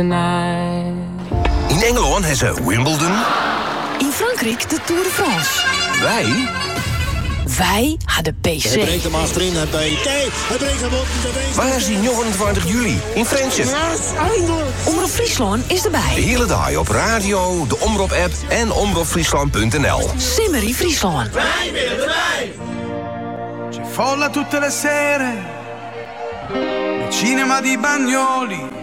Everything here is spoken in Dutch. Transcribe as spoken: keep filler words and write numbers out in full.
In Engeland hebben ze Wimbledon. In Frankrijk de Tour de France. Wij? Wij hadden P C. Hij brengt hem achterin naar B T. Hij brengt hem op de Waar is die negenentwintig juli? In Friendship. Omroep Friesland is erbij. De hele dag op radio, de Omroep-app en omroep friesland punt n l. Simmerie Friesland. Wij willen erbij. C'è folla tutte le sere. Nel cinema di Bagnoli.